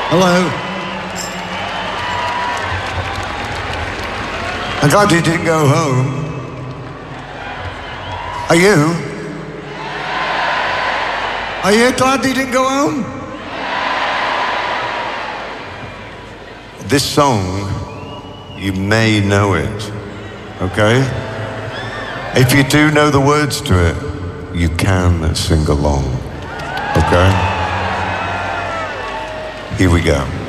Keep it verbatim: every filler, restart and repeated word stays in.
Hello. I'm glad you didn't go home. Are you? Are you glad you didn't go home? This song, you may know it, okay? If you do know the words to it, you can sing along, okay? Here we go.